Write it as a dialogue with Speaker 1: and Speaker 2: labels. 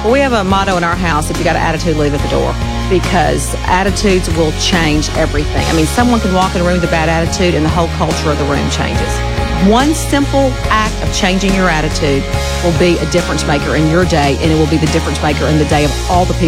Speaker 1: Well, we have a motto in our house: if you got an attitude, leave it at the door. Because attitudes will change everything. I mean, someone can walk in a room with a bad attitude and the whole culture of the room changes. One simple act of changing your attitude will be a difference maker in your day, and it will be the difference maker in the day of all the people